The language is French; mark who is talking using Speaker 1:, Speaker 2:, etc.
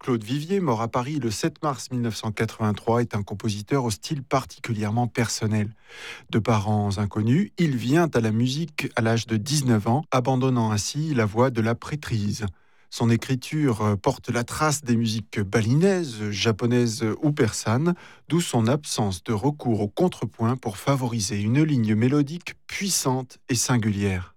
Speaker 1: Claude Vivier, mort à Paris le 7 mars 1983, est un compositeur au style particulièrement personnel. De parents inconnus, il vient à la musique à l'âge de 19 ans, abandonnant ainsi la voie de la prêtrise. Son écriture porte la trace des musiques balinaises, japonaises ou persanes, d'où son absence de recours au contrepoint pour favoriser une ligne mélodique puissante et singulière.